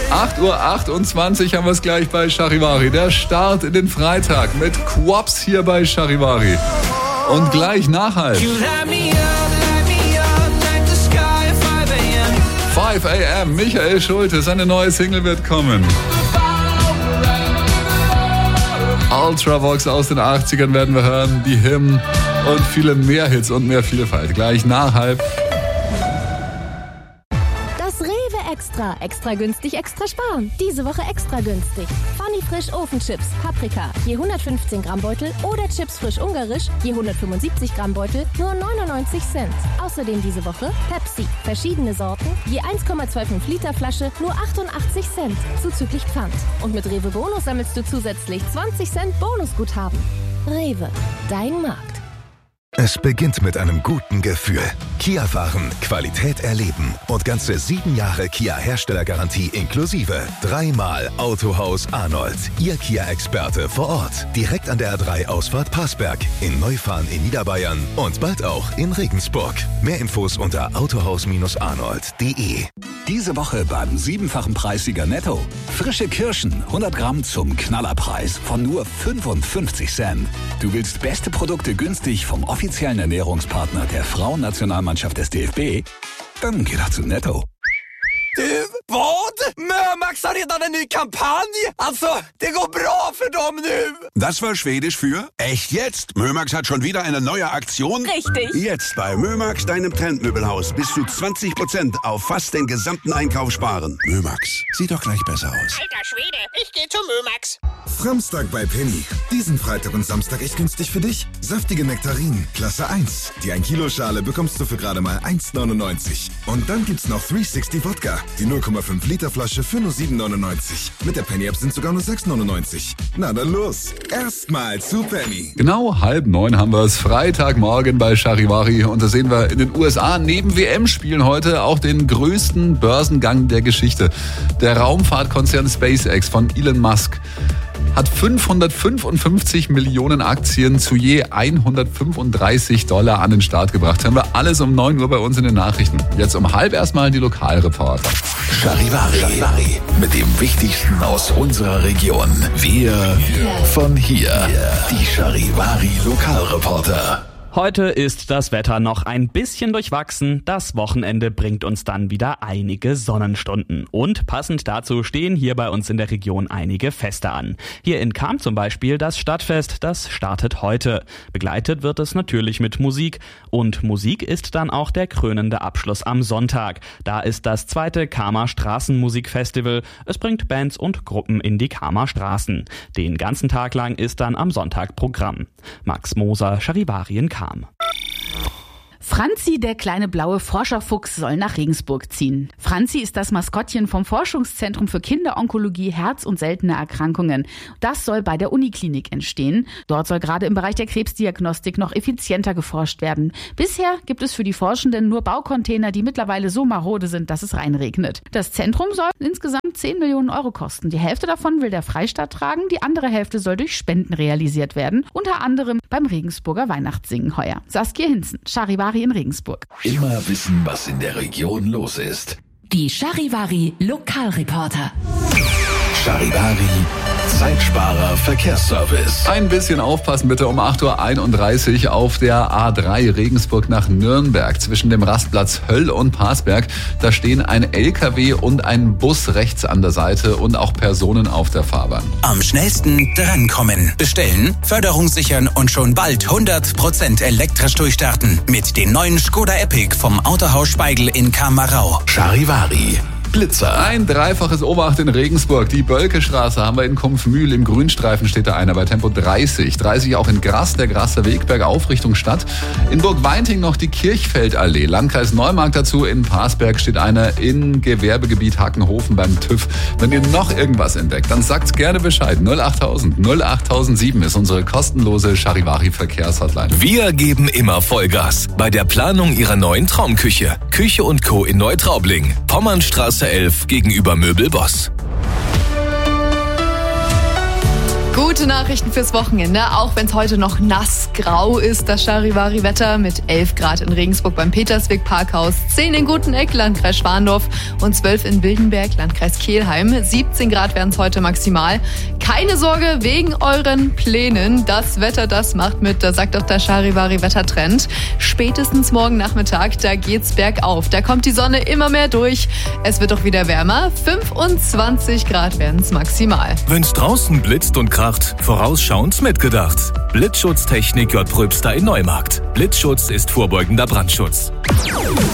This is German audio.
8:28 Uhr haben wir es gleich bei Charivari. Der Start in den Freitag mit Quaps hier bei Charivari. Und gleich Nachhalt. 5 a.m. Michael Schulte, seine neue Single wird kommen. Ultravox aus den 80ern werden wir hören, die Hymn und viele mehr Hits und mehr Vielfalt. Gleich nach 5. Das Rewe Extra. Extra günstig, extra sparen. Diese Woche extra günstig. Funny Frisch Ofenchips, Paprika, je 115 Gramm Beutel oder Chips frisch ungarisch, je 175 Gramm Beutel, nur 99 Cent. Außerdem diese Woche Pepsi, verschiedene Sorten, je 1,25 Liter Flasche, nur 88 Cent, zuzüglich Pfand. Und mit Rewe Bonus sammelst du zusätzlich 20 Cent Bonusguthaben. Rewe, dein Markt. Es beginnt mit einem guten Gefühl. Kia fahren, Qualität erleben und ganze 7 Jahre Kia-Herstellergarantie inklusive. 3-mal Autohaus Arnold. Ihr Kia-Experte vor Ort. Direkt an der A3-Ausfahrt Passberg. In Neufahren in Niederbayern und bald auch in Regensburg. Mehr Infos unter autohaus-arnold.de. Diese Woche beim 7-fachen Preissieger Netto. Frische Kirschen, 100 Gramm zum Knallerpreis von nur 55 Cent. Du willst beste Produkte günstig vom offiziellen Ernährungspartner der Frauennationalmannschaft des DFB? Dann geh doch zu Netto. Du, vad? Mömax har redan en ny kampanj. Alltså, det går bra för dem nu. Das war Schwedisch für echt jetzt. Mömax hat schon wieder eine neue Aktion. Richtig. Jetzt bei Mömax, deinem Trendmöbelhaus, bis zu 20% auf fast den gesamten Einkauf sparen. Mömax, sieht doch gleich besser aus. Alter Schwede, ich geh zu Mömax. Samstag bei Penny. Diesen Freitag und Samstag echt günstig für dich. Saftige Nektarinen, Klasse 1. Die 1 Kilo Schale bekommst du für gerade mal 1,99. Und dann gibt's noch 360 Wodka. Die 0,5 Liter Flasche für nur 7,99. Mit der Penny App sind sogar nur 6,99. Na dann los. Erstmal zu Penny. Genau 8:30 haben wir es. Freitagmorgen bei Charivari. Und da sehen wir in den USA neben WM-Spielen heute auch den größten Börsengang der Geschichte. Der Raumfahrtkonzern SpaceX von Elon Musk hat 555 Millionen Aktien zu je $135 an den Start gebracht. Hören wir alles um 9 Uhr bei uns in den Nachrichten. Jetzt um 8:30 erstmal die Lokalreporter. Charivari. Mit dem Wichtigsten aus unserer Region. Wir von hier. Die Charivari Lokalreporter. Heute ist das Wetter noch ein bisschen durchwachsen. Das Wochenende bringt uns dann wieder einige Sonnenstunden. Und passend dazu stehen hier bei uns in der Region einige Feste an. Hier in Cham zum Beispiel das Stadtfest, das startet heute. Begleitet wird es natürlich mit Musik. Und Musik ist dann auch der krönende Abschluss am Sonntag. Da ist das 2. Chamer Straßenmusikfestival. Es bringt Bands und Gruppen in die Chamer Straßen. Den ganzen Tag lang ist dann am Sonntag Programm. Max Moser, Charivari in Cham. Franzi, der kleine blaue Forscherfuchs, soll nach Regensburg ziehen. Franzi ist das Maskottchen vom Forschungszentrum für Kinderonkologie, Herz- und seltene Erkrankungen. Das soll bei der Uniklinik entstehen. Dort soll gerade im Bereich der Krebsdiagnostik noch effizienter geforscht werden. Bisher gibt es für die Forschenden nur Baucontainer, die mittlerweile so marode sind, dass es reinregnet. Das Zentrum soll insgesamt 10 Millionen Euro kosten. Die Hälfte davon will der Freistaat tragen, die andere Hälfte soll durch Spenden realisiert werden. Unter anderem beim Regensburger Weihnachtssingen heuer. Saskia Hinzen, Charivari in Regensburg. Immer wissen, was in der Region los ist. Die Charivari Lokalreporter. Charivari, Zeitsparer Verkehrsservice. Ein bisschen aufpassen bitte um 8:31 Uhr auf der A3 Regensburg nach Nürnberg zwischen dem Rastplatz Höll und Parsberg. Da stehen ein LKW und ein Bus rechts an der Seite und auch Personen auf der Fahrbahn. Am schnellsten drankommen. Bestellen, Förderung sichern und schon bald 100% elektrisch durchstarten. Mit den neuen Skoda Epic vom Autohaus Speigel in Kamerau. Charivari. Blitzer. Ein dreifaches Obacht in Regensburg. Die Bölkestraße haben wir in Kumpfmühl. Im Grünstreifen steht da einer bei Tempo 30. 30 auch in Grass, der Grasser Weg, bergauf Richtung Stadt. In Burgweinting noch die Kirchfeldallee. Landkreis Neumarkt dazu. In Parsberg steht einer in Gewerbegebiet Hackenhofen beim TÜV. Wenn ihr noch irgendwas entdeckt, dann sagt's gerne Bescheid. 08000 08007 ist unsere kostenlose Charivari-Verkehrshotline. Wir geben immer Vollgas bei der Planung Ihrer neuen Traumküche. Küche & Co. in Neutraubling. Pommernstraße 11 gegenüber Möbelboss. Gute Nachrichten fürs Wochenende, auch wenn es heute noch nassgrau ist. Das Charivari-Wetter mit 11 Grad in Regensburg beim Petersweg Parkhaus, 10 in Guteneck, Landkreis Schwandorf und 12 in Wildenberg, Landkreis Kelheim. 17 Grad werden es heute maximal. Keine Sorge wegen euren Plänen. Das Wetter, das macht mit, da sagt auch der Charivari-Wettertrend. Spätestens morgen Nachmittag, da geht's bergauf. Da kommt die Sonne immer mehr durch. Es wird auch wieder wärmer. 25 Grad werden es maximal. Wenn's draußen blitzt und kracht, vorausschauend mitgedacht. Blitzschutztechnik J. Pröbster in Neumarkt. Blitzschutz ist vorbeugender Brandschutz.